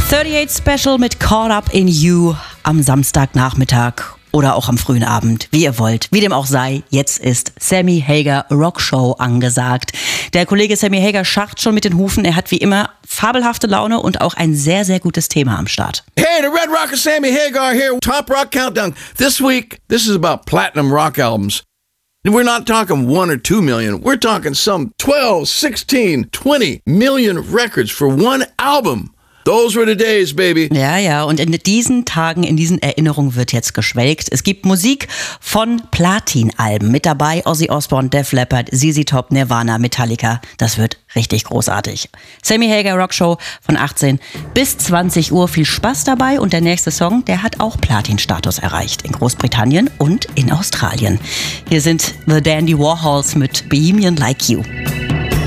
38 Special mit Caught Up in You am Samstagnachmittag oder auch am frühen Abend, wie ihr wollt. Wie dem auch sei, jetzt ist Sammy Hagar Rockshow angesagt. Der Kollege Sammy Hagar scharrt schon mit den Hufen. Er hat wie immer fabelhafte Laune und auch ein sehr, sehr gutes Thema am Start. Hey, the Red Rocker Sammy Hagar here. Top Rock Countdown. This week, this is about platinum rock albums. And we're not talking 1 or 2 million. We're talking some 12, 16, 20 million records for one album. Those were the days, baby. Ja, und in diesen Tagen, in diesen Erinnerungen wird jetzt geschwelgt. Es gibt Musik von Platin-Alben. Mit dabei Ozzy Osbourne, Def Leppard, ZZ Top, Nirvana, Metallica. Das wird richtig großartig. Sammy Hagar Rockshow von 18 bis 20 Uhr. Viel Spaß dabei. Und der nächste Song, der hat auch Platin-Status erreicht. In Großbritannien und in Australien. Hier sind The Dandy Warhols mit Bohemian Like You.